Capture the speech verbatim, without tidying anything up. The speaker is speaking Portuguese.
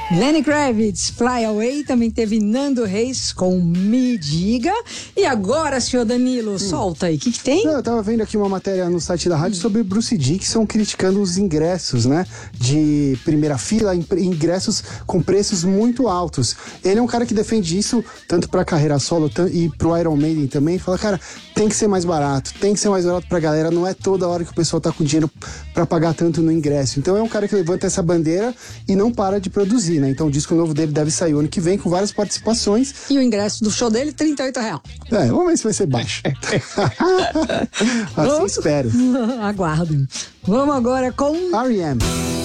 Lenny Kravitz, Fly Away, também teve Nando Reis com Me Diga. E agora, senhor Danilo, hum. solta aí, o que, que tem? Não, eu tava vendo aqui uma matéria no site da rádio hum. sobre Bruce Dickinson criticando os ingressos, né? De primeira fila, ingressos com preços muito altos. Ele é um cara que defende isso tanto pra carreira solo e pro Iron Maiden também. Fala, cara, tem que ser mais barato, tem que ser mais barato pra galera. Não é toda hora que o pessoal tá com dinheiro pra pagar tanto no ingresso. Então é um cara que levanta essa bandeira e não para de produzir, né? Então o disco novo dele deve sair o ano que vem com várias participações. E o ingresso do show dele, trinta e oito reais. É, vamos ver se vai ser baixo. Assim espero. Aguardo. Vamos agora com R E M